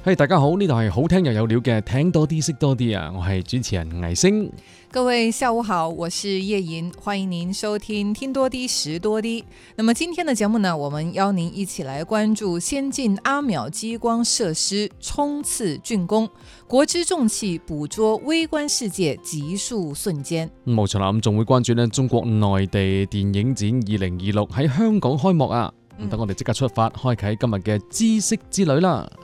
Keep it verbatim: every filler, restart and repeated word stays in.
嘿，大家好，呢度係好聽又有料嘅聽多啲識多啲啊！我係主持人倪星。 各位下午好，我是葉瑩，歡迎您收聽聽多啲識多啲。那麼今天的節目呢，我們邀您一起來關注先進阿秒激光設施衝刺竣工，國之重器捕捉微觀世界極速瞬間。 冇錯啦，咁仲會關注呢中國內地電影展二零二六喺香港開幕啊！咁等我哋即刻出發，開啟今日嘅知識之旅啦！